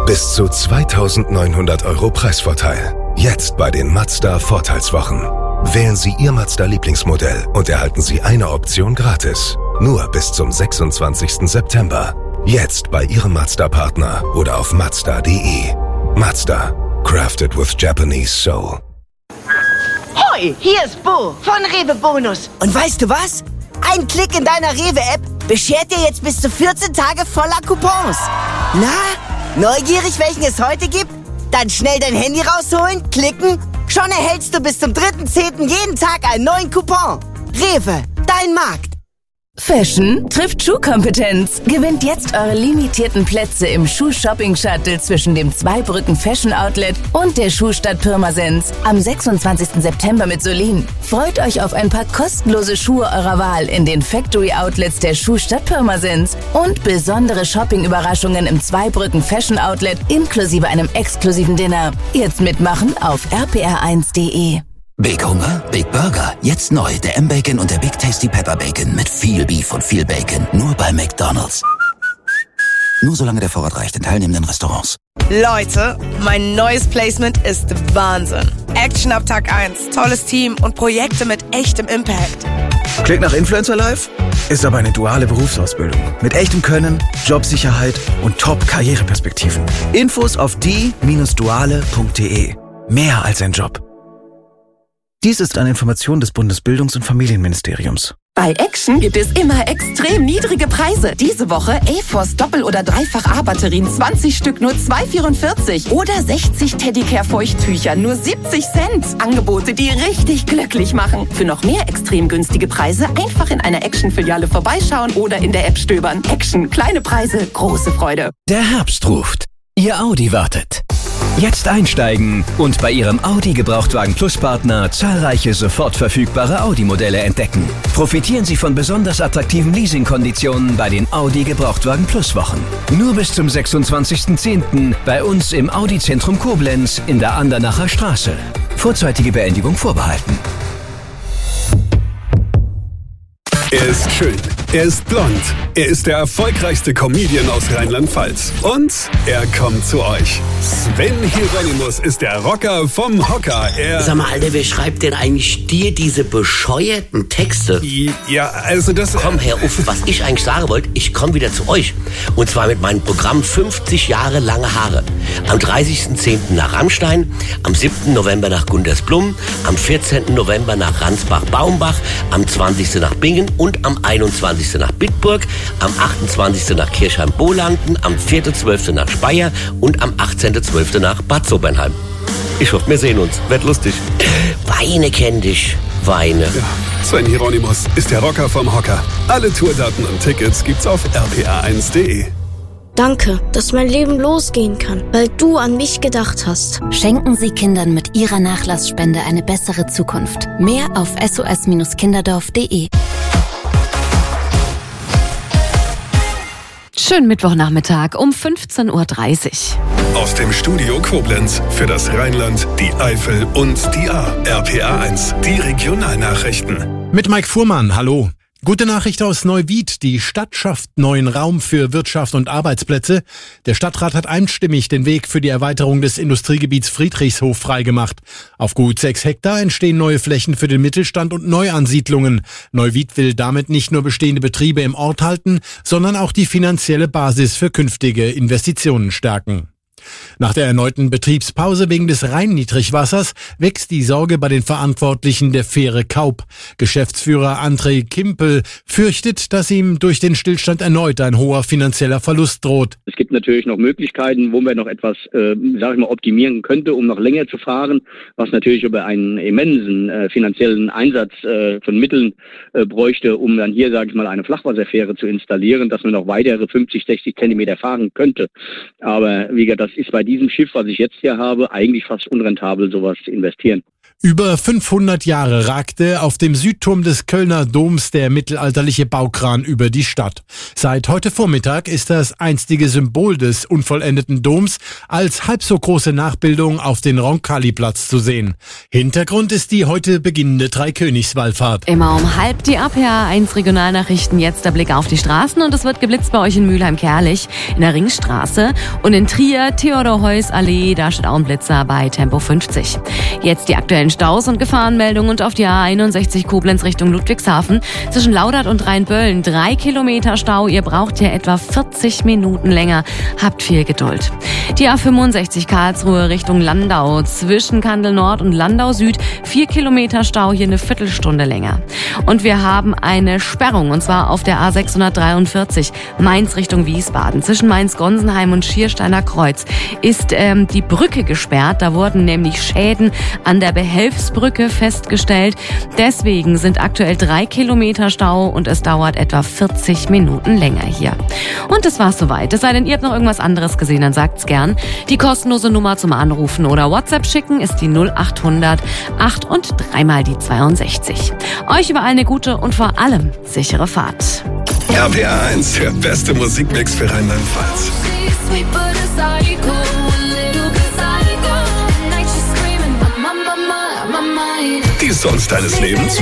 Bis zu 2.900 € Preisvorteil. Jetzt bei den Mazda Vorteilswochen. Wählen Sie Ihr Mazda-Lieblingsmodell und erhalten Sie eine Option gratis. Nur bis zum 26. September. Jetzt bei Ihrem Mazda-Partner oder auf Mazda.de. Mazda. Crafted with Japanese soul. Hoi, hier ist Bo von Rewe Bonus. Und weißt du was? Ein Klick in deiner Rewe-App beschert dir jetzt bis zu 14 Tage voller Coupons. Na, neugierig, welchen es heute gibt? Dann schnell dein Handy rausholen, klicken. Schon erhältst du bis zum 3.10. jeden Tag einen neuen Coupon. Rewe, dein Markt. Fashion trifft Schuhkompetenz. Gewinnt jetzt eure limitierten Plätze im Schuh-Shopping-Shuttle zwischen dem Zweibrücken Fashion Outlet und der Schuhstadt Pirmasens am 26. September mit Solin. Freut euch auf ein paar kostenlose Schuhe eurer Wahl in den Factory-Outlets der Schuhstadt Pirmasens und besondere Shopping-Überraschungen im Zweibrücken Fashion Outlet inklusive einem exklusiven Dinner. Jetzt mitmachen auf rpr1.de. Big Hunger, Big Burger. Jetzt neu, der M-Bacon und der Big Tasty Pepper Bacon mit viel Beef und viel Bacon. Nur bei McDonald's. Nur solange der Vorrat reicht in teilnehmenden Restaurants. Leute, mein neues Placement ist Wahnsinn. Action ab Tag 1, tolles Team und Projekte mit echtem Impact. Klingt nach Influencer Life? Ist aber eine duale Berufsausbildung. Mit echtem Können, Jobsicherheit und Top-Karriereperspektiven. Infos auf die-duale.de. Mehr als ein Job. Dies ist eine Information des Bundesbildungs- und Familienministeriums. Bei Action gibt es immer extrem niedrige Preise. Diese Woche A-Force Doppel- oder Dreifach-A-Batterien 20 Stück nur 2,44 oder 60 Teddicare-Feuchttücher nur 70 Cent. Angebote, die richtig glücklich machen. Für noch mehr extrem günstige Preise einfach in einer Action-Filiale vorbeischauen oder in der App stöbern. Action, kleine Preise, große Freude. Der Herbst ruft. Ihr Audi wartet. Jetzt einsteigen und bei Ihrem Audi Gebrauchtwagen Plus Partner zahlreiche sofort verfügbare Audi-Modelle entdecken. Profitieren Sie von besonders attraktiven Leasingkonditionen bei den Audi Gebrauchtwagen Plus Wochen. Nur bis zum 26.10. bei uns im Audi Zentrum Koblenz in der Andernacher Straße. Vorzeitige Beendigung vorbehalten. Er ist schön, er ist blond, er ist der erfolgreichste Comedian aus Rheinland-Pfalz. Und er kommt zu euch. Sven Hieronymus ist der Rocker vom Hocker. Sag mal, Alter, wer schreibt denn eigentlich dir diese bescheuerten Texte? Ja, also das... Komm, Herr Uff, was ich eigentlich sagen wollte, ich komme wieder zu euch. Und zwar mit meinem Programm 50 Jahre lange Haare. Am 30.10. nach Rammstein, am 7. November nach Gundersblum, am 14. November nach Ransbach-Baumbach, am 20. nach Bingen und am 21. nach Bitburg, am 28. nach Kirchheim-Bolanden, am 4.12. nach Speyer und am 18.12. nach Bad Sobernheim. Ich hoffe, wir sehen uns. Wird lustig. Weine kenn dich. Weine. Ja, Sven Hieronymus ist der Rocker vom Hocker. Alle Tourdaten und Tickets gibt's auf rpr1.de. Danke, dass mein Leben losgehen kann, weil du an mich gedacht hast. Schenken Sie Kindern mit Ihrer Nachlassspende eine bessere Zukunft. Mehr auf sos-kinderdorf.de. Schönen Mittwochnachmittag um 15.30 Uhr. Aus dem Studio Koblenz für das Rheinland, die Eifel und die A. RPR1, die Regionalnachrichten. Mit Mike Fuhrmann, hallo. Gute Nachricht aus Neuwied. Die Stadt schafft neuen Raum für Wirtschaft und Arbeitsplätze. Der Stadtrat hat einstimmig den Weg für die Erweiterung des Industriegebiets Friedrichshof freigemacht. Auf gut 6 Hektar entstehen neue Flächen für den Mittelstand und Neuansiedlungen. Neuwied will damit nicht nur bestehende Betriebe im Ort halten, sondern auch die finanzielle Basis für künftige Investitionen stärken. Nach der erneuten Betriebspause wegen des Rhein-Niedrigwassers wächst die Sorge bei den Verantwortlichen der Fähre Kaup. Geschäftsführer André Kimpel fürchtet, dass ihm durch den Stillstand erneut ein hoher finanzieller Verlust droht. Es gibt natürlich noch Möglichkeiten, wo man noch etwas, optimieren könnte, um noch länger zu fahren, was natürlich über einen immensen finanziellen Einsatz von Mitteln bräuchte, um dann hier, eine Flachwasserfähre zu installieren, dass man noch weitere 50, 60 Zentimeter fahren könnte. Aber wie gesagt, das ist bei diesem Schiff, was ich jetzt hier habe, eigentlich fast unrentabel, sowas zu investieren. Über 500 Jahre ragte auf dem Südturm des Kölner Doms der mittelalterliche Baukran über die Stadt. Seit heute Vormittag ist das einstige Symbol des unvollendeten Doms als halb so große Nachbildung auf den Roncalli-Platz zu sehen. Hintergrund ist die heute beginnende Dreikönigswallfahrt. Immer um halb die RPA1 Regionalnachrichten. Jetzt der Blick auf die Straßen und es wird geblitzt bei euch in Mülheim-Kerlich, in der Ringstraße und in Trier, Theodor-Heuss-Allee, da steht auch ein Blitzer bei Tempo 50. Jetzt die aktuellen Staus und Gefahrenmeldungen und auf die A61 Koblenz Richtung Ludwigshafen zwischen Laudert und Rheinböllen 3 Kilometer Stau. Ihr braucht hier etwa 40 Minuten länger. Habt viel Geduld. Die A65 Karlsruhe Richtung Landau zwischen Kandel Nord und Landau Süd 4 Kilometer Stau, hier eine Viertelstunde länger. Und wir haben eine Sperrung und zwar auf der A643 Mainz Richtung Wiesbaden. Zwischen Mainz-Gonsenheim und Schiersteiner Kreuz ist die Brücke gesperrt. Da wurden nämlich Schäden an der Behelfsbrücke festgestellt. Deswegen sind aktuell 3 Kilometer Stau und es dauert etwa 40 Minuten länger hier. Und das war's soweit. Es sei denn, ihr habt noch irgendwas anderes gesehen, dann sagt's gern. Die kostenlose Nummer zum Anrufen oder WhatsApp schicken ist die 0800 8 und 3 mal die 62. Euch überall eine gute und vor allem sichere Fahrt. RPA1, der beste Musikmix für Rheinland-Pfalz. Die Songs deines Lebens?